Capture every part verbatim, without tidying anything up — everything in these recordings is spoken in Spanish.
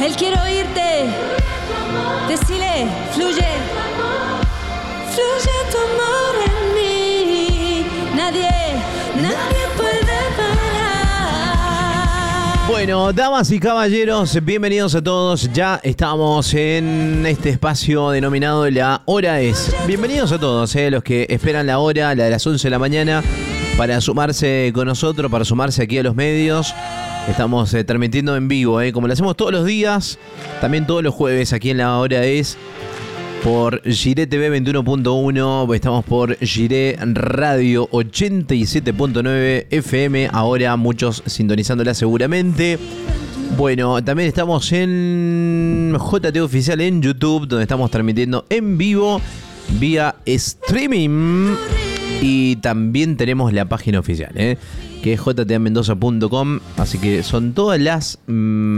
Él quiere oírte. Decile, fluye. Fluye tu amor en mí. Nadie, nadie puede parar. Bueno, damas y caballeros, bienvenidos a todos. Ya estamos en este espacio denominado La Hora Es. Bienvenidos a todos, eh, los que esperan la hora, la de las once de la mañana, para sumarse con nosotros, para sumarse aquí a los medios. Estamos eh, transmitiendo en vivo, eh, como lo hacemos todos los días, también todos los jueves aquí en La Hora Es, por Giré T V veintiuno punto uno, estamos por Giré Radio ochenta y siete punto nueve F M, ahora muchos sintonizándola seguramente. Bueno, también estamos en J T Oficial en YouTube, donde estamos transmitiendo en vivo vía streaming. Y también tenemos la página oficial, ¿eh? que es j t a mendoza punto com. Así que son todas las mmm,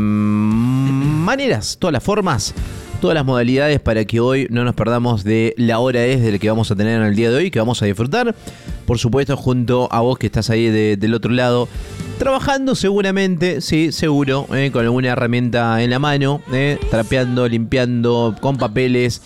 maneras, todas las formas, todas las modalidades para que hoy no nos perdamos de La Hora Es, del que vamos a tener en el día de hoy, que vamos a disfrutar. Por supuesto, junto a vos que estás ahí de, del otro lado, trabajando seguramente, sí, seguro, ¿eh? con alguna herramienta en la mano, ¿eh? trapeando, limpiando, con papeles,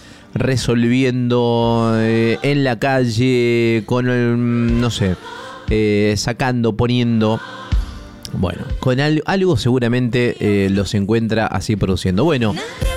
resolviendo eh, en la calle, con el, no sé, eh, sacando, poniendo. Bueno, con al, algo seguramente eh, los encuentra así produciendo. Bueno,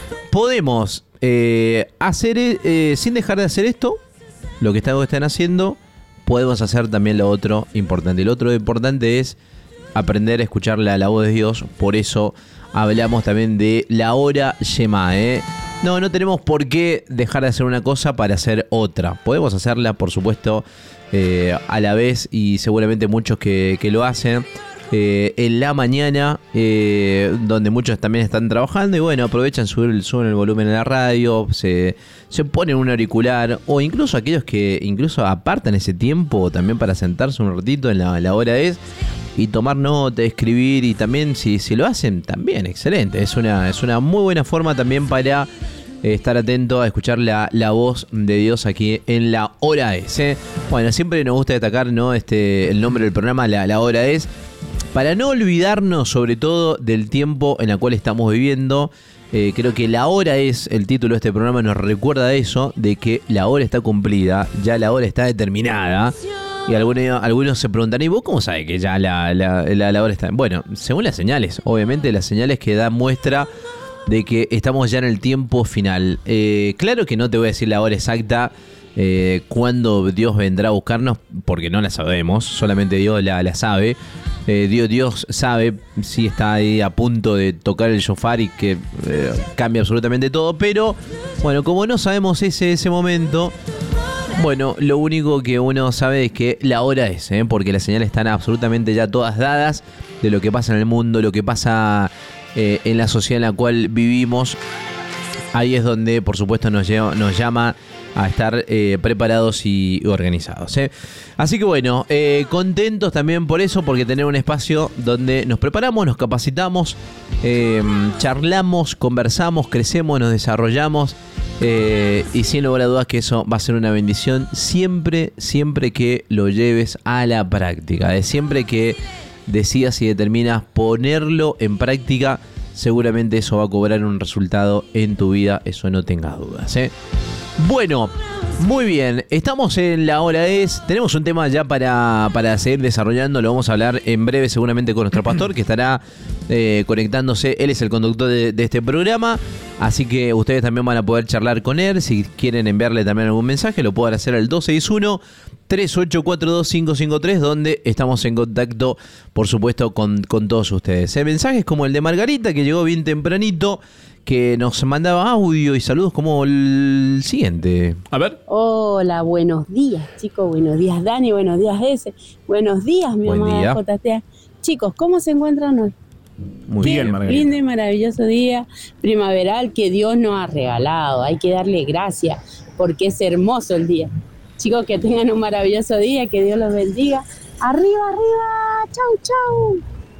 podemos eh, hacer, eh, sin dejar de hacer esto, lo que están haciendo, podemos hacer también lo otro importante. Y lo otro importante es aprender a escuchar la, la voz de Dios. Por eso hablamos también de la hora Shema, ¿eh? No, no tenemos por qué dejar de hacer una cosa para hacer otra. Podemos hacerla, por supuesto, eh, a la vez, y seguramente muchos que, que lo hacen eh, en la mañana, eh, donde muchos también están trabajando y bueno, aprovechan, suben, suben el volumen en la radio, se, se ponen un auricular, o incluso aquellos que incluso apartan ese tiempo también para sentarse un ratito en la, la hora es y tomar nota, escribir, y también si, si lo hacen, también excelente. Es una, es una muy buena forma también para eh, estar atento a escuchar la, la voz de Dios aquí en La Hora Es, ¿eh? Bueno, siempre nos gusta destacar, ¿no? este, el nombre del programa, La, la Hora Es, para no olvidarnos sobre todo del tiempo en el cual estamos viviendo. Eh, creo que La Hora Es, el título de este programa, nos recuerda eso, de que la hora está cumplida, ya la hora está determinada. Y algunos, algunos se preguntan, ¿y vos cómo sabés que ya la, la, la, la hora está? Bueno, según las señales, obviamente las señales que dan muestra de que estamos ya en el tiempo final. Eh, claro que no te voy a decir la hora exacta, eh, cuándo Dios vendrá a buscarnos, porque no la sabemos, solamente Dios la, la sabe. Eh, Dios, Dios sabe si está ahí a punto de tocar el shofar y que eh, cambia absolutamente todo, pero bueno, como no sabemos ese, ese momento, bueno, lo único que uno sabe es que la hora es, ¿eh? porque las señales están absolutamente ya todas dadas de lo que pasa en el mundo, lo que pasa eh, en la sociedad en la cual vivimos. Ahí es donde, por supuesto, nos, lleva, nos llama a estar eh, preparados y organizados, ¿eh? Así que bueno, eh, contentos también por eso, porque tener un espacio donde nos preparamos, nos capacitamos, eh, charlamos, conversamos, crecemos, nos desarrollamos. Eh, y sin lugar a dudas que eso va a ser una bendición siempre, siempre que lo lleves a la práctica. De siempre que decidas y determinas ponerlo en práctica, seguramente eso va a cobrar un resultado en tu vida, eso no tengas dudas, ¿eh? Bueno, muy bien, estamos en La Hora Es, tenemos un tema ya para, para seguir desarrollando, lo vamos a hablar en breve seguramente con nuestro pastor que estará eh, conectándose, él es el conductor de, de este programa, así que ustedes también van a poder charlar con él, si quieren enviarle también algún mensaje lo pueden hacer al dos seis uno, tres ocho cuatro dos, cinco cinco tres, donde estamos en contacto, por supuesto, con, con todos ustedes. ¿Eh? Mensajes como el de Margarita, que llegó bien tempranito, que nos mandaba audio y saludos como el siguiente. A ver. Hola, buenos días, chicos. Buenos días, Dani. Buenos días, ese. Buenos días, mi amada J T A. Chicos, ¿cómo se encuentran hoy? Muy bien, Margarita. Lindo y maravilloso día primaveral que Dios nos ha regalado. Hay que darle gracias porque es hermoso el día. Chicos, que tengan un maravilloso día, que Dios los bendiga. Arriba, arriba. Chau, chau.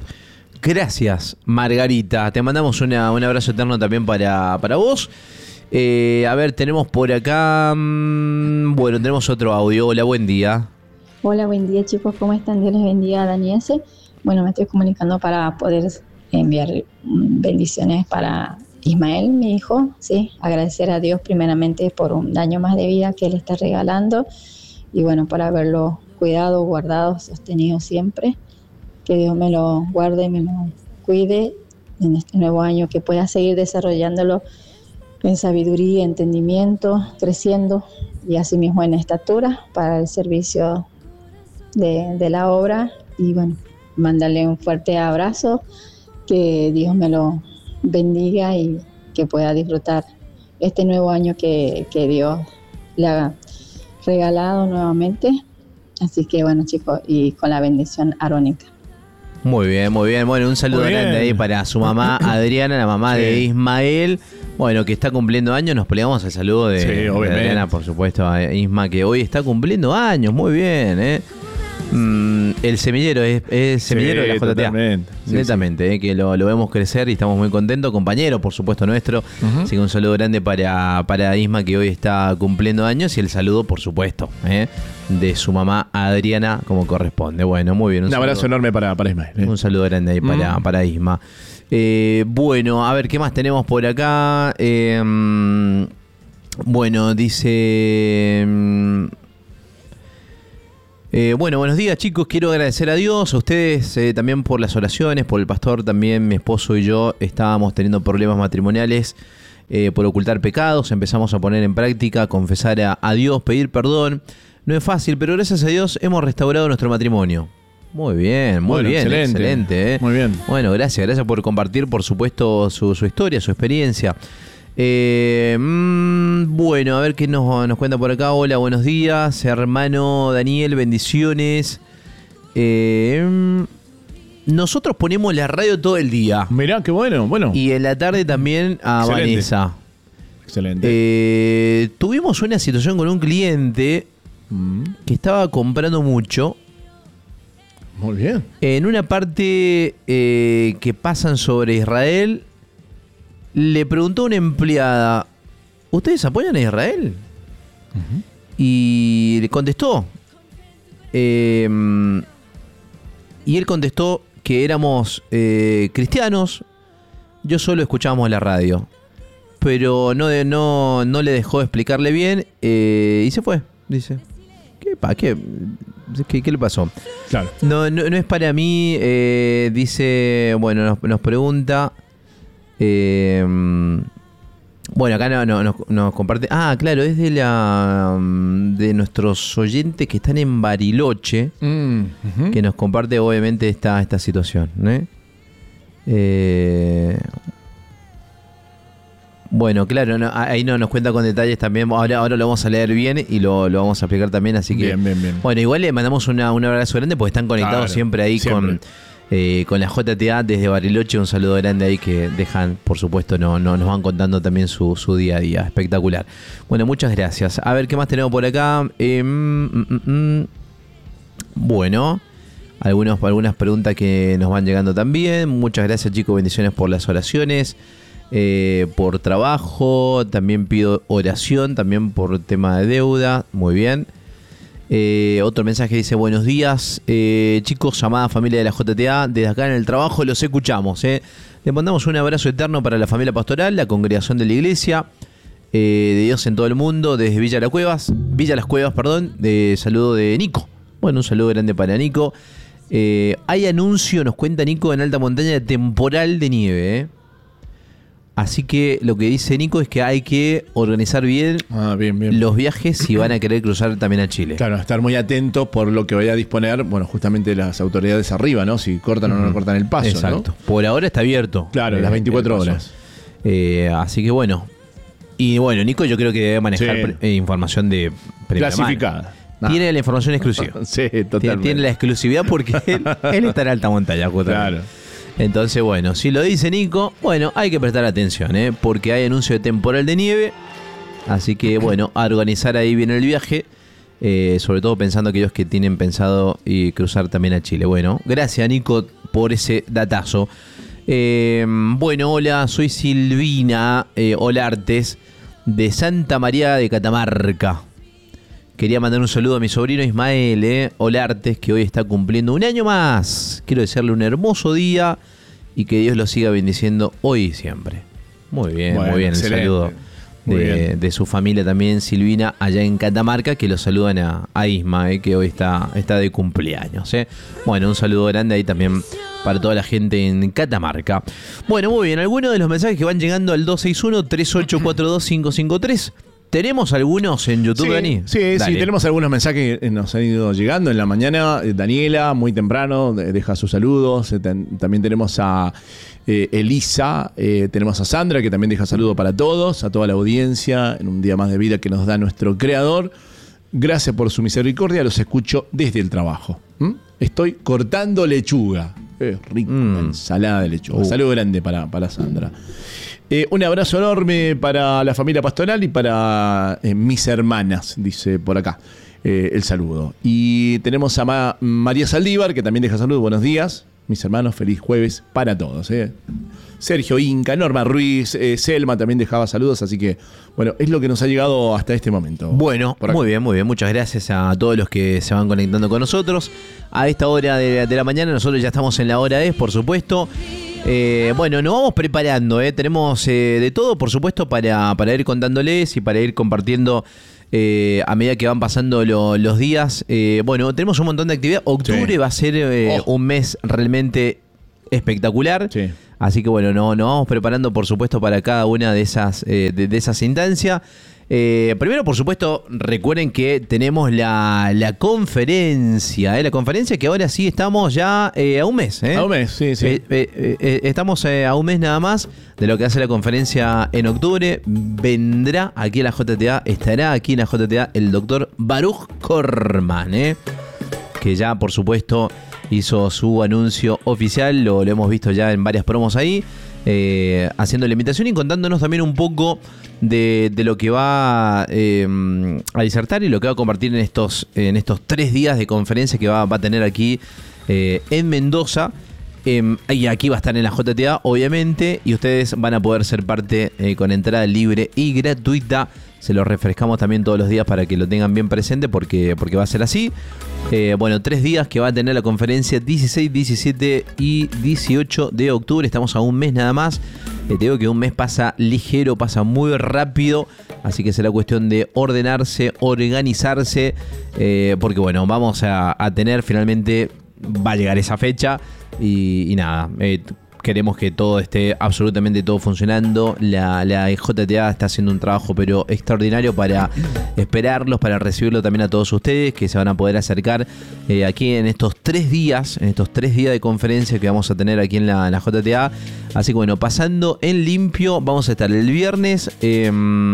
Gracias, Margarita. Te mandamos una, un abrazo eterno también para, para vos. Eh, a ver, tenemos por acá... Mmm, bueno, tenemos otro audio. Hola, buen día. Hola, buen día, chicos. ¿Cómo están? Dios les bendiga, Dani S. Bueno, me estoy comunicando para poder enviar bendiciones para Ismael, mi hijo, sí, agradecer a Dios primeramente por un año más de vida que Él está regalando y bueno, por haberlo cuidado, guardado, sostenido siempre. Que Dios me lo guarde y me lo cuide en este nuevo año, que pueda seguir desarrollándolo en sabiduría, entendimiento, creciendo y asimismo en estatura para el servicio de, de la obra. Y bueno, mandarle un fuerte abrazo, que Dios me lo bendiga y que pueda disfrutar este nuevo año que, que Dios le ha regalado nuevamente. Así que bueno, chicos, y con la bendición arónica. Muy bien, muy bien. Bueno, un saludo grande ahí para su mamá Adriana, la mamá sí. de Ismael. Bueno, que está cumpliendo años. Nos peleamos el saludo de, sí, de Adriana, por supuesto, a Isma, que hoy está cumpliendo años. Muy bien, ¿eh? Mm, el semillero es, es semillero sí, de la J T A. Totalmente. Sí, Netamente, sí. Eh, que lo, lo vemos crecer y estamos muy contentos. Compañero, por supuesto, nuestro. Uh-huh. Así que un saludo grande para, para Isma, que hoy está cumpliendo años. Y el saludo, por supuesto, ¿eh? de su mamá Adriana, como corresponde. Bueno, muy bien. Un, un abrazo saludo, enorme para, para Isma. ¿eh? Un saludo grande ahí para, uh-huh. para Isma. Eh, bueno, a ver, ¿qué más tenemos por acá? Eh, bueno, dice... Eh, bueno, buenos días, chicos. Quiero agradecer a Dios, a ustedes eh, también por las oraciones, por el pastor también. Mi esposo y yo estábamos teniendo problemas matrimoniales eh, por ocultar pecados. Empezamos a poner en práctica, confesar a, a Dios, pedir perdón. No es fácil, pero gracias a Dios hemos restaurado nuestro matrimonio. Muy bien, muy bueno, bien, excelente. excelente eh. Muy bien. Bueno, gracias, gracias por compartir, por supuesto, su, su historia, su experiencia. Eh, mmm, bueno, a ver qué nos, nos cuenta por acá. Hola, buenos días, hermano Daniel, bendiciones. Eh, nosotros ponemos la radio todo el día. Mirá, qué bueno, bueno. Y en la tarde también a excelente. Vanessa. Excelente. Eh, tuvimos una situación con un cliente mm. que estaba comprando mucho. Muy bien. En una parte eh, que pasan sobre Israel, le preguntó a una empleada, ¿ustedes apoyan a Israel? Uh-huh. Y le contestó. Eh, y él contestó que éramos eh, cristianos, yo solo escuchábamos la radio. Pero no, no, no le dejó explicarle bien eh, y se fue, dice. ¿Qué, pa, qué, qué, ¿Qué le pasó? Claro. No, no, no es para mí, eh, dice, bueno, nos, nos pregunta... Eh, bueno, acá no, no, nos, nos comparte. Ah, claro, es de la de nuestros oyentes que están en Bariloche, mm, uh-huh. que nos comparte obviamente esta, esta situación. ¿eh? Eh, bueno, claro, no, ahí no nos cuenta con detalles también. Ahora, ahora lo vamos a leer bien y lo, lo vamos a explicar también. Así que, bien, bien, bien. Bueno, igual le mandamos una, un abrazo grande porque están conectados claro, siempre ahí siempre. con. Eh, con la J T A desde Bariloche, un saludo grande ahí que dejan, por supuesto, no, no nos van contando también su, su día a día. Espectacular. Bueno, muchas gracias. A ver, ¿qué más tenemos por acá? Eh, mm, mm, mm. Bueno, algunos, algunas preguntas que nos van llegando también. Muchas gracias, chicos. Bendiciones por las oraciones, eh, por trabajo. También pido oración, también por tema de deuda. Muy bien. Eh, otro mensaje dice, buenos días eh, chicos, amada familia de la J T A, desde acá en el trabajo los escuchamos, eh. Le mandamos un abrazo eterno para la familia pastoral, la congregación de la iglesia eh, de Dios en todo el mundo, desde Villa Las Cuevas, Villa Las Cuevas, perdón, de saludo de Nico. Bueno, un saludo grande para Nico. Eh, hay anuncio, nos cuenta Nico, en alta montaña de temporal de nieve, eh. Así que lo que dice Nico es que hay que organizar bien, ah, bien, bien. los viajes si van a querer cruzar también a Chile. Claro, estar muy atentos por lo que vaya a disponer, bueno, justamente las autoridades arriba, ¿no? Si cortan uh-huh. o no cortan el paso, exacto. ¿no? Por ahora está abierto. Claro, eh, las veinticuatro horas. Eh, así que bueno. Y bueno, Nico yo creo que debe manejar sí. pre- información de clasificada. Nah. Tiene la información exclusiva. Sí, totalmente. Tiene, tiene la exclusividad porque él, él está en alta montaña. Claro. Entonces, bueno, si lo dice Nico, bueno, hay que prestar atención, ¿eh? Porque hay anuncio de temporal de nieve. Así que, bueno, a organizar ahí bien el viaje. Eh, sobre todo pensando aquellos que tienen pensado y cruzar también a Chile. Bueno, gracias, Nico, por ese datazo. Eh, bueno, hola, soy Silvina eh, Olartes, de Santa María de Catamarca. Quería mandar un saludo a mi sobrino Ismael eh, Olartes, que hoy está cumpliendo un año más. Quiero desearle un hermoso día y que Dios lo siga bendiciendo hoy y siempre. Muy bien, Bueno, muy bien. excelente. El saludo Muy de, bien. de su familia también, Silvina, allá en Catamarca, que lo saludan a, a Isma, eh, que hoy está, está de cumpleaños. Eh. Bueno, un saludo grande ahí también para toda la gente en Catamarca. Bueno, muy bien. Algunos de los mensajes que van llegando al dos seis uno, tres ocho cuatro dos, cinco cinco tres. ¿Tenemos algunos en YouTube, Sí, Dani? sí, Dale. sí, tenemos algunos mensajes que nos han ido llegando en la mañana. Eh, Daniela, muy temprano, de- deja sus saludos. Eh, ten- también tenemos a eh, Elisa, eh, tenemos a Sandra, que también deja saludos para todos, a toda la audiencia, en un día más de vida que nos da nuestro creador. Gracias por su misericordia, los escucho desde el trabajo. ¿Mm? Estoy cortando lechuga. Eh, rica Mm. ensalada de lechuga. Uh. Saludo grande para, para Sandra. Eh, un abrazo enorme para la familia pastoral y para eh, mis hermanas, dice por acá eh, el saludo. Y tenemos a Ma- María Saldívar, que también deja saludos. Buenos días, mis hermanos, feliz jueves para todos. eh. Sergio Inca, Norma Ruiz, eh, Selma también dejaba saludos, así que, bueno, es lo que nos ha llegado hasta este momento. Bueno, Por acá. muy bien, muy bien. Muchas gracias a todos los que se van conectando con nosotros. A esta hora de, de la mañana, nosotros ya estamos en la hora es, por supuesto. Eh, bueno, nos vamos preparando, ¿eh? Tenemos eh, de todo, por supuesto, para, para ir contándoles y para ir compartiendo eh, a medida que van pasando lo- los días. Eh, bueno, tenemos un montón de actividad. Octubre Sí. va a ser eh, Oh. un mes realmente espectacular. Sí. Así que bueno, no- nos vamos preparando, por supuesto, para cada una de esas, eh, de, de esas instancias. Eh, primero, por supuesto, recuerden que tenemos la, la conferencia, ¿eh? La conferencia que ahora sí estamos ya eh, a un mes. ¿eh? A un mes, sí, sí. Eh, eh, eh, estamos eh, a un mes nada más de lo que hace la conferencia en octubre. Vendrá aquí a la J T A, estará aquí en la J T A el doctor Baruch Korman, ¿eh? que ya, por supuesto, hizo su anuncio oficial. Lo, lo hemos visto ya en varias promos ahí, eh, haciendo la invitación y contándonos también un poco de, de lo que va eh, a disertar y lo que va a compartir en estos, en estos tres días de conferencia que va, va a tener aquí eh, en Mendoza. Eh, y aquí va a estar en la J T A, obviamente, y ustedes van a poder ser parte eh, con entrada libre y gratuita. Se lo refrescamos también todos los días para que lo tengan bien presente, porque, porque va a ser así. Eh, bueno, tres días que va a tener la conferencia, dieciséis, diecisiete y dieciocho de octubre. Estamos a un mes nada más. Eh, te digo que un mes pasa ligero, pasa muy rápido. Así que será cuestión de ordenarse, organizarse. Eh, porque bueno, vamos a, a tener finalmente, va a llegar esa fecha. Y, y nada, eh, queremos que todo esté, absolutamente todo funcionando. La, la J T A está haciendo un trabajo pero extraordinario para esperarlos, para recibirlo también a todos ustedes que se van a poder acercar eh, aquí en estos tres días, en estos tres días de conferencia que vamos a tener aquí en la, en la J T A. Así que bueno, pasando en limpio, vamos a estar el viernes, eh,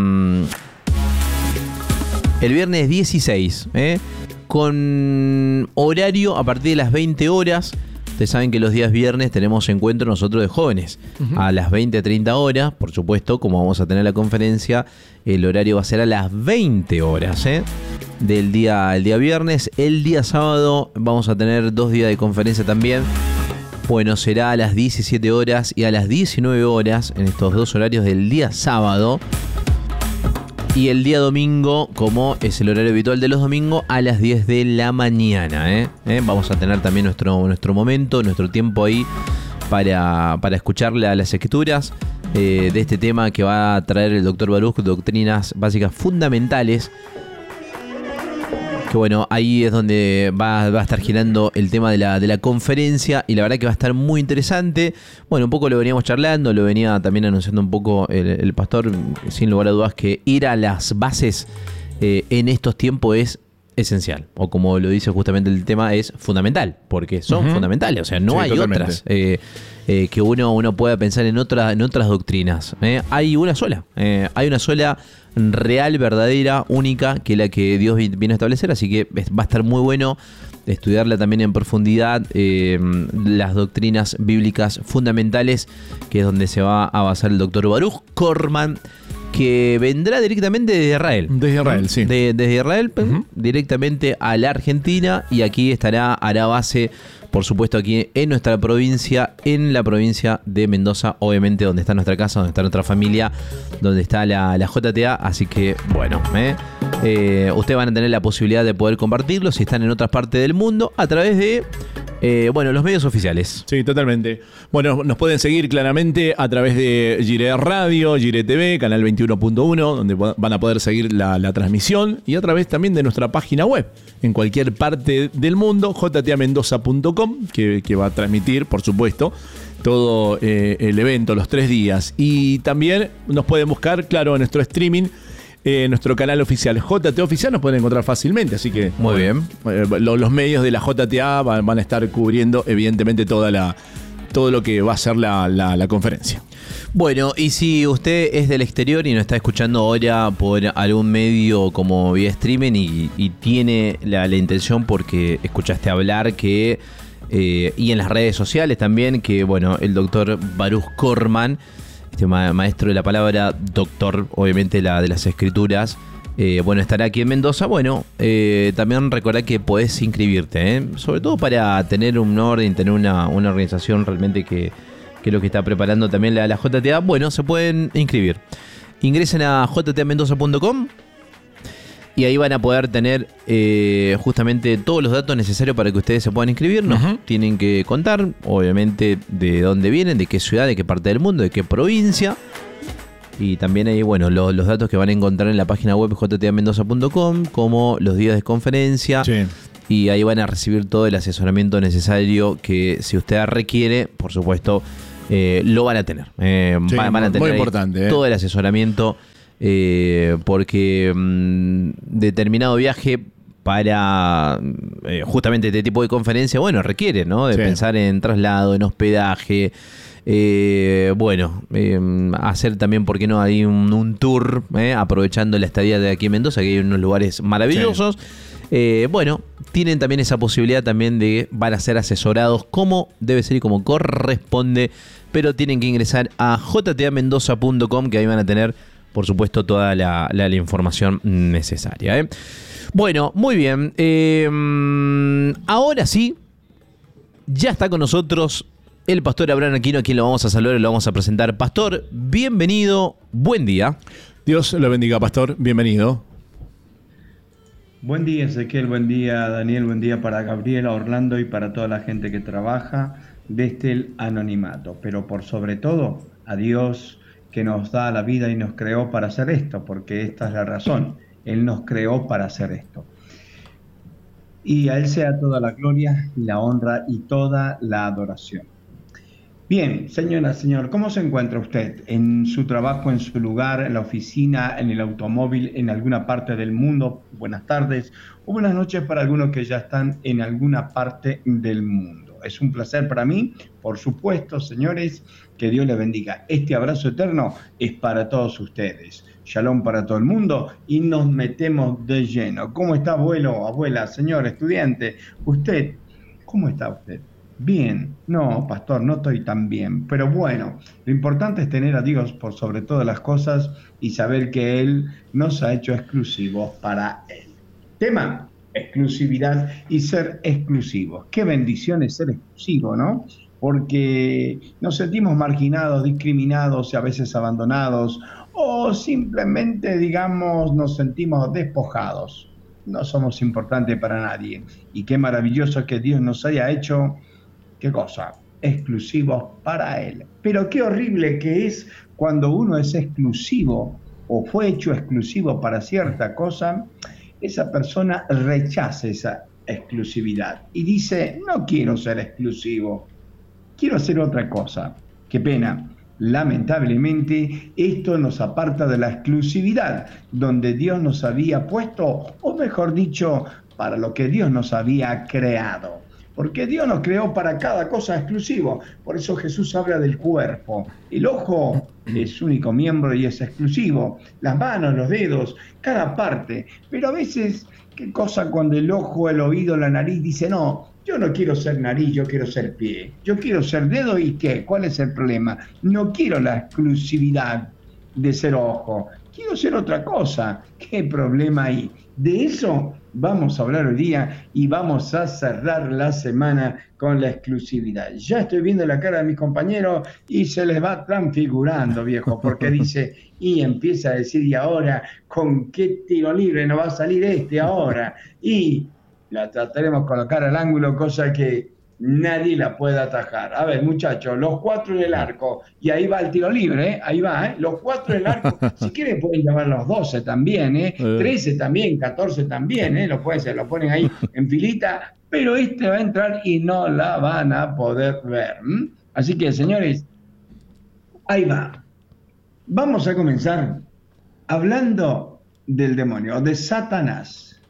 el viernes dieciséis, eh, con horario a partir de las veinte horas. Ustedes saben que los días viernes tenemos encuentro nosotros de jóvenes uh-huh. a las veinte a treinta horas. Por supuesto, como vamos a tener la conferencia, el horario va a ser a las veinte horas ¿eh? del día, el día viernes. El día sábado vamos a tener dos días de conferencia también. Bueno, será a las diecisiete horas y a las diecinueve horas en estos dos horarios del día sábado. Y el día domingo, como es el horario habitual de los domingos, a las diez de la mañana. ¿eh? ¿Eh? Vamos a tener también nuestro, nuestro momento, nuestro tiempo ahí para, para escucharle a las escrituras eh, de este tema que va a traer el doctor Baruch, doctrinas básicas fundamentales. Que bueno, ahí es donde va, va a estar girando el tema de la, de la conferencia y la verdad que va a estar muy interesante. Bueno, un poco lo veníamos charlando, lo venía también anunciando un poco el, el pastor, sin lugar a dudas que ir a las bases eh, en estos tiempos es esencial, o como lo dice justamente el tema, es fundamental, porque son uh-huh. fundamentales, o sea, no sí, hay totalmente. otras eh, eh, que uno, uno pueda pensar en, otra, en otras doctrinas. Eh, hay una sola, eh, hay una sola real, verdadera, única, que es la que Dios viene a establecer, así que va a estar muy bueno estudiarla también en profundidad, eh, las doctrinas bíblicas fundamentales, que es donde se va a basar el doctor Baruch Korman, que vendrá directamente desde Israel. Desde Israel, sí. De, desde Israel, uh-huh. directamente a la Argentina, y aquí estará, hará base, por supuesto, aquí en nuestra provincia, en la provincia de Mendoza, obviamente donde está nuestra casa, donde está nuestra familia, donde está la, la J T A, así que, bueno, ¿eh? Eh, ustedes van a tener la posibilidad de poder compartirlo si están en otras partes del mundo a través de eh, bueno, los medios oficiales. Sí, totalmente. Bueno, nos pueden seguir claramente a través de Gire Radio, Gire T V, canal veintiuno punto uno, donde van a poder seguir la, la transmisión, y a través también de nuestra página web, en cualquier parte del mundo, j t a mendoza punto com, que, que va a transmitir, por supuesto, todo eh, el evento, los tres días. Y también nos pueden buscar, claro, en nuestro streaming, eh, nuestro canal oficial, J T A Oficial, nos pueden encontrar fácilmente. Así que muy bien. Eh, lo, los medios de la J T A van, van a estar cubriendo, evidentemente, toda la, todo lo que va a ser la, la, la conferencia. Bueno, y si usted es del exterior y nos está escuchando ahora por algún medio como vía streaming y, y tiene la, la intención porque escuchaste hablar que... Eh, y en las redes sociales también, que bueno, el doctor Baruch Korman, este ma- maestro de la palabra, doctor, obviamente la de las escrituras, eh, bueno, estará aquí en Mendoza. Bueno, eh, también recordá que podés inscribirte, ¿eh? Sobre todo para tener un orden, tener una, una organización realmente que, que es lo que está preparando también la, la J T A. Bueno, se pueden inscribir. Ingresen a j t a mendoza punto com. Y ahí van a poder tener eh, justamente todos los datos necesarios para que ustedes se puedan inscribir. Nos uh-huh. tienen que contar, obviamente, de dónde vienen, de qué ciudad, de qué parte del mundo, de qué provincia. Y también ahí, bueno, lo, los datos que van a encontrar en la página web j t a mendoza punto com, como los días de conferencia. Sí. Y ahí van a recibir todo el asesoramiento necesario que, si usted requiere, por supuesto, eh, lo van a tener. Eh, sí, van, van a tener muy importante, todo el asesoramiento. Eh, porque mmm, determinado viaje para eh, justamente este tipo de conferencia, bueno, requiere, ¿no? De sí. pensar en traslado, en hospedaje, eh, bueno, eh, hacer también, ¿por qué no? Hay un, un tour, eh, aprovechando la estadía de aquí en Mendoza, que hay unos lugares maravillosos. Sí. Eh, bueno, tienen también esa posibilidad también de van a ser asesorados como debe ser y como corresponde, pero tienen que ingresar a j t a mendoza punto com, que ahí van a tener, por supuesto, toda la, la, la información necesaria, ¿eh? Bueno, muy bien. Eh, ahora sí, ya está con nosotros el pastor Abraham Aquino, a quien lo vamos a saludar y lo vamos a presentar. Pastor, bienvenido, buen día. Dios lo bendiga, pastor, bienvenido. Buen día, Ezequiel, buen día, Daniel, buen día para Gabriela, Orlando y para toda la gente que trabaja desde el anonimato. Pero por sobre todo, a Dios, que nos da la vida y nos creó para hacer esto, porque esta es la razón. Él nos creó para hacer esto. Y a Él sea toda la gloria, la honra y toda la adoración. Bien, señora, señor, ¿cómo se encuentra usted? ¿En su trabajo, en su lugar, en la oficina, en el automóvil, en alguna parte del mundo? Buenas tardes o buenas noches para algunos que ya están en alguna parte del mundo. Es un placer para mí, por supuesto, señores, que Dios les bendiga. Este abrazo eterno es para todos ustedes. Shalom para todo el mundo y nos metemos de lleno. ¿Cómo está, abuelo, abuela, señor, estudiante? ¿Usted? ¿Cómo está usted? Bien. No, pastor, no estoy tan bien. Pero bueno, lo importante es tener a Dios por sobre todas las cosas y saber que Él nos ha hecho exclusivos para Él. Tema: exclusividad y ser exclusivos. Qué bendición es ser exclusivo, ¿no? Porque nos sentimos marginados, discriminados y a veces abandonados, o simplemente, digamos, nos sentimos despojados. No somos importantes para nadie. Y qué maravilloso que Dios nos haya hecho, ¿qué cosa? Exclusivos para Él. Pero qué horrible que es cuando uno es exclusivo o fue hecho exclusivo para cierta cosa. Esa persona rechaza esa exclusividad y dice: no quiero ser exclusivo, quiero hacer otra cosa. Qué pena. Lamentablemente, esto nos aparta de la exclusividad, donde Dios nos había puesto, o mejor dicho, para lo que Dios nos había creado. Porque Dios nos creó para cada cosa exclusivo. Por eso Jesús habla del cuerpo. El ojo es único miembro y es exclusivo. Las manos, los dedos, cada parte. Pero a veces, ¿qué cosa cuando el ojo, el oído, la nariz dice: no, yo no quiero ser nariz, yo quiero ser pie. Yo quiero ser dedo y qué? ¿Cuál es el problema? No quiero la exclusividad de ser ojo. quiero ser otra cosa. ¿Qué problema hay? De eso vamos a hablar hoy día y vamos a cerrar la semana con la exclusividad. Ya estoy viendo la cara de mis compañeros y se les va transfigurando, viejo, porque dice, y empieza a decir, y ahora, ¿con qué tiro libre nos va a salir este ahora? Y la trataremos de colocar al ángulo, cosa que nadie la puede atajar. A ver, muchachos, los cuatro en el arco, y ahí va el tiro libre, ¿eh? Ahí va, ¿eh? Los cuatro en el arco, si quieren pueden llamar los doce también, ¿eh? trece también, catorce también, ¿eh? Lo pueden, se lo ponen ahí en filita, pero este va a entrar y no la van a poder ver. ¿m? Así que, señores, ahí va. Vamos a comenzar hablando del demonio, de Satanás.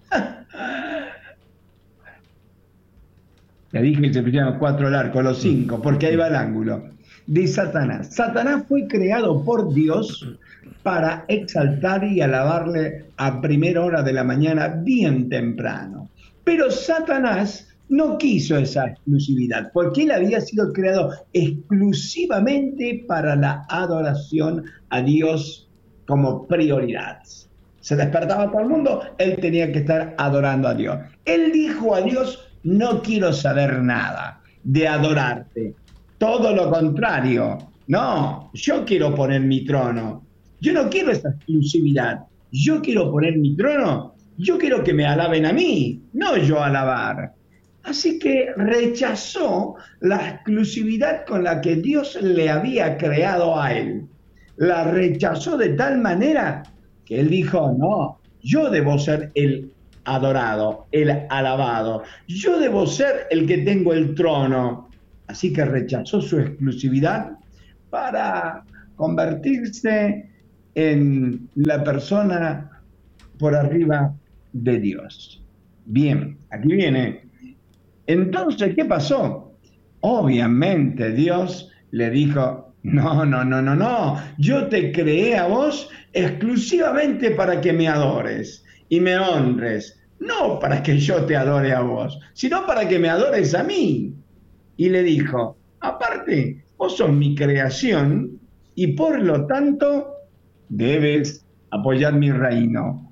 Le dije que se pusieron cuatro al arco, los cinco, porque ahí va el ángulo. De Satanás. Satanás fue creado por Dios para exaltar y alabarle a primera hora de la mañana, bien temprano. Pero Satanás no quiso esa exclusividad, porque él había sido creado exclusivamente para la adoración a Dios como prioridad. Se despertaba todo el mundo, él tenía que estar adorando a Dios. Él dijo a Dios, no quiero saber nada de adorarte. Todo lo contrario. No, yo quiero poner mi trono. Yo no quiero esa exclusividad. Yo quiero poner mi trono. Yo quiero que me alaben a mí, no yo alabar. Así que rechazó la exclusividad con la que Dios le había creado a él. La rechazó de tal manera que él dijo, no, yo debo ser el adorado, el alabado. Yo debo ser el que tengo el trono. Así que rechazó su exclusividad para convertirse en la persona por arriba de Dios. Bien, aquí viene. Entonces, ¿qué pasó? Obviamente Dios le dijo, no, no, no, no, no. Yo te creé a vos exclusivamente para que me adores y me honres, no para que yo te adore a vos, sino para que me adores a mí. Y le dijo, aparte, vos sos mi creación y por lo tanto debes apoyar mi reino.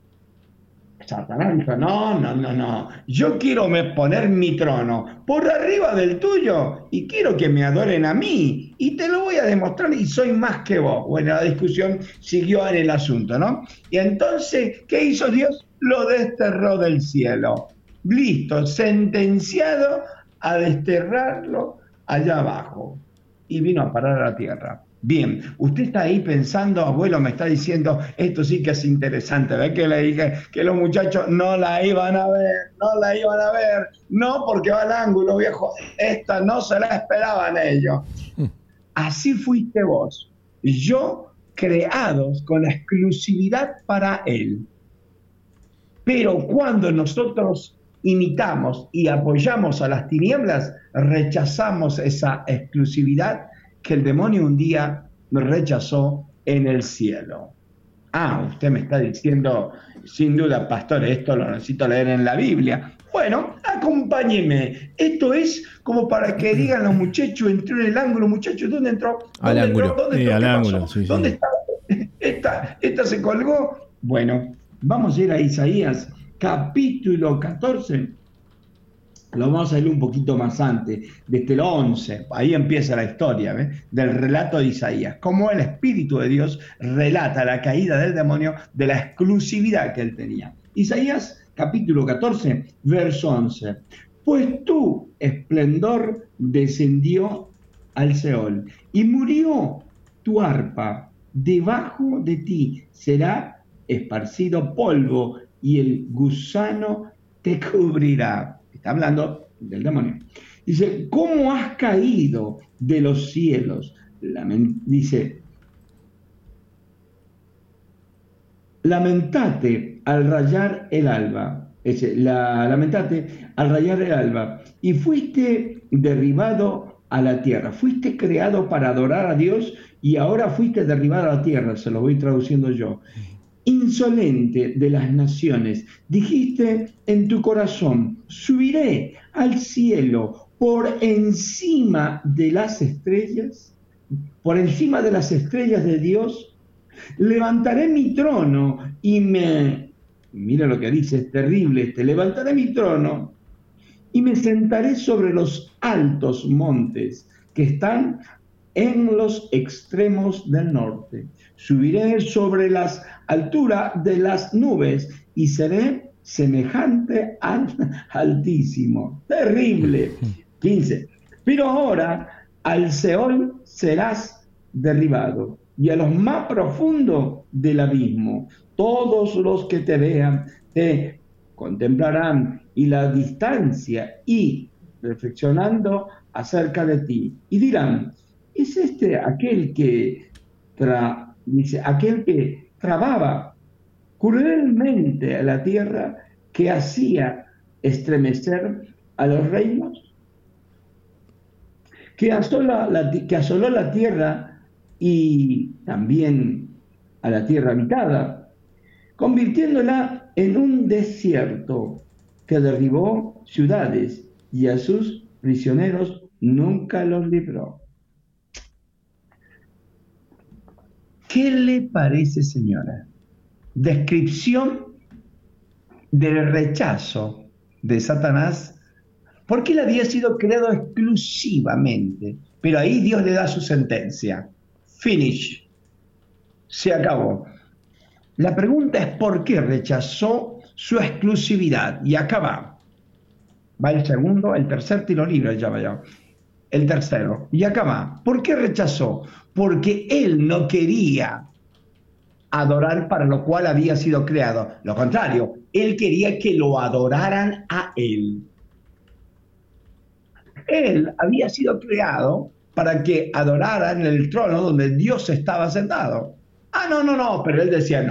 Satanás dijo, no, no, no, no, yo quiero me poner mi trono por arriba del tuyo y quiero que me adoren a mí y te lo voy a demostrar y soy más que vos. Bueno, la discusión siguió en el asunto, ¿no? Y entonces, ¿qué hizo Dios? Lo desterró del cielo. Listo, sentenciado a desterrarlo allá abajo. Y vino a parar a la tierra. Bien, usted está ahí pensando, abuelo me está diciendo, esto sí que es interesante, ¿ves que le dije que los muchachos no la iban a ver, no la iban a ver, no porque va al ángulo, viejo, esta no se la esperaban ellos. Así fuiste vos, yo creados con la exclusividad para él. Pero cuando nosotros imitamos y apoyamos a las tinieblas, rechazamos esa exclusividad que el demonio un día rechazó en el cielo. Ah, usted me está diciendo, sin duda, pastor, esto lo necesito leer en la Biblia. Bueno, acompáñeme. Esto es como para que digan los muchachos, entró en el ángulo, muchachos, ¿dónde entró? ¿Dónde al entró? ángulo. ¿Dónde Sí, entró? al ¿Qué ángulo, pasó? sí, sí, ¿Dónde sí. está? Esta, esta se colgó. Bueno, vamos a ir a Isaías, capítulo catorce. Lo vamos a leer un poquito más antes, desde el once, ahí empieza la historia, ¿ves? Del relato de Isaías, cómo el Espíritu de Dios relata la caída del demonio de la exclusividad que él tenía. Isaías capítulo catorce, verso once. Pues tu esplendor descendió al Seol y murió tu arpa, debajo de ti será esparcido polvo y el gusano te cubrirá. Está hablando del demonio. Dice, ¿cómo has caído de los cielos? Lament- dice, lamentate al rayar el alba. Dice, la, lamentate al rayar el alba. Y fuiste derribado a la tierra. Fuiste creado para adorar a Dios y ahora fuiste derribado a la tierra. Se lo voy traduciendo yo. Insolente de las naciones, dijiste en tu corazón, subiré al cielo por encima de las estrellas, por encima de las estrellas de Dios, Levantaré mi trono y me... Mira lo que dice, es terrible este. Levantaré mi trono y me sentaré sobre los altos montes que están en los extremos del norte. Subiré sobre las alturas de las nubes y seré semejante al Altísimo. Terrible. quince. Pero ahora al Seol serás derribado y a los más profundos del abismo. Todos los que te vean te contemplarán y la distancia y reflexionando acerca de ti y dirán: ¿es este aquel que tra, dice, aquel que trababa cruelmente a la tierra, que hacía estremecer a los reinos, que asoló la, que asoló la tierra y también a la tierra habitada, convirtiéndola en un desierto, que derribó ciudades y a sus prisioneros nunca los libró? ¿Qué le parece, señora? Descripción del rechazo de Satanás, porque él había sido creado exclusivamente, pero ahí Dios le da su sentencia. Finish. Se acabó. La pregunta es por qué rechazó su exclusividad. Y acá va. Va el segundo, el tercer tiro libre, ya vaya. El tercero. Y acá va. ¿Por qué rechazó? Porque él no quería adorar para lo cual había sido creado. Lo contrario, él quería que lo adoraran a él. Él había sido creado para que adoraran el trono donde Dios estaba sentado. Ah, no, no, no, pero él decía, no.